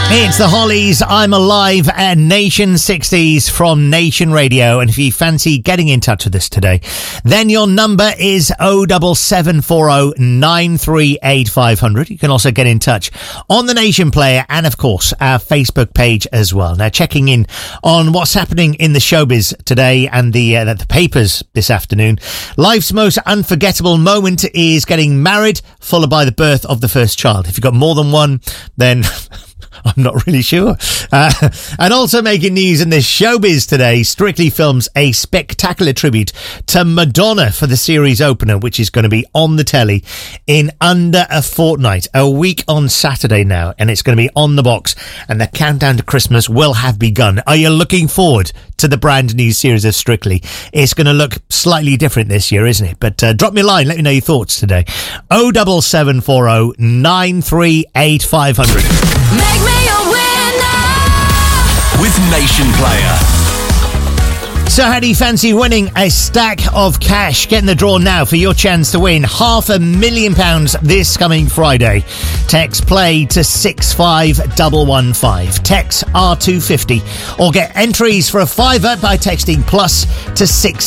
It's the Hollies, I'm Alive at Nation 60s from Nation Radio. And if you fancy getting in touch with us today, then your number is 07740 938 500. You can also get in touch on the Nation Player and, of course, our Facebook page as well. Now, checking in on what's happening in the showbiz today and the papers this afternoon. Life's most unforgettable moment is getting married, followed by the birth of the first child. If you've got more than one, then I'm not really sure. And also making news in the showbiz today, Strictly films a spectacular tribute to Madonna for the series opener, which is going to be on the telly in under a fortnight, a week on Saturday now, and it's going to be on the box, and the countdown to Christmas will have begun. Are you looking forward to the brand new series of Strictly? It's going to look slightly different this year, isn't it? But drop me a line, let me know your thoughts today. 07740 938 500. Make me a winner with Nation Player. So how do you fancy winning a stack of cash? Get in the draw now for your chance to win £500,000 this coming Friday. Text play to 65115. Text R250 or get entries for a fiver by texting plus to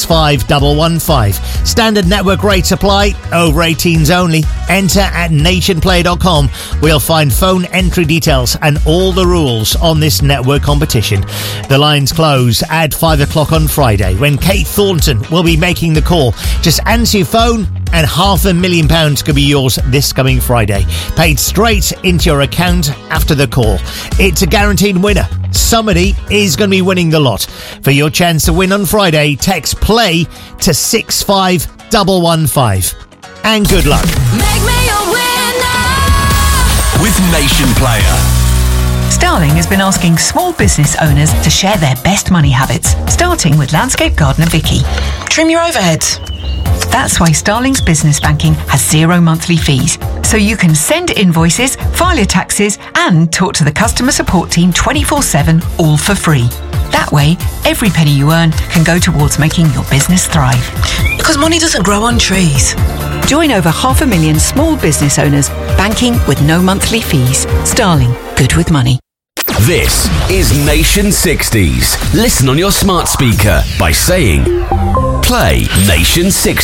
65115. Standard network rates apply. Over 18s only. Enter at nationplay.com. We'll find phone entry details and all the rules on this network competition. The lines close at 5 o'clock on Friday when Kate Thornton will be making the call. Just answer your phone and £500,000 could be yours this coming Friday. Paid straight into your account after the call. It's a guaranteed winner. Somebody is going to be winning the lot. For your chance to win on Friday, text play to 65115. And good luck. Make me a winner with Nation Player. Starling has been asking small business owners to share their best money habits, starting with landscape gardener Vicky. Trim your overheads. That's why Starling's business banking has 0 monthly fees, so you can send invoices, file your taxes, and talk to the customer support team 24/7, all for free. That way, every penny you earn can go towards making your business thrive. Because money doesn't grow on trees. Join over 500,000 small business owners, banking with no monthly fees. Starling, good with money. This is Nation 60s. Listen on your smart speaker by saying, play Nation 60s.